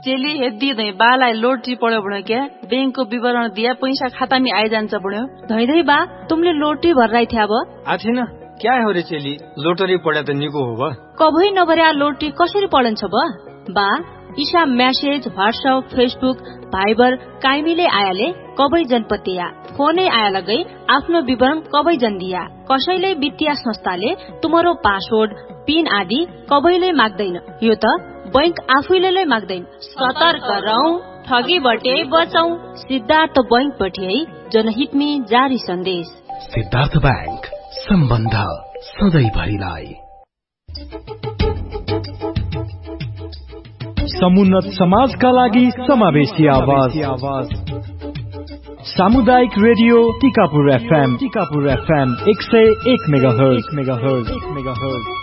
चेली हेद्दी धै बालाई लोटरी पड्यो बढ्यो क्या बैंकको विवरण दिया पैसा खाता में आइजान्छ बढ्यो धैधै बा तुमले लोटरी भर्राइ थ्या अब आथिन क्या हो रे चेली लोटरी पड्या त निको हो बा कभै नभर्या लोटरी कसरी पढन्छ बा Isha message WhatsApp Facebook Viber काइमीले आयाले कबै जनपतिया फोनै आया लगै आफ्नो विवरण कबै जन दिया कसैले वित्तीय संस्थाले तुम्हारो पासवर्ड पिन आदि कबैले माग्दैन यो त बैंक आफैले माग्दैन सतर्क रहौ ठगीबटे बचौ सिद्धार्थ बैंक बटे जनहितमी जारी सन्देश सिद्धार्थ बैंक सम्बन्ध सधैँभरिलाई समुन्नत समाजका लागि समावेशी आवाज सामुदायिक रेडियो टिकापुर FM 101 मेगाहर्ज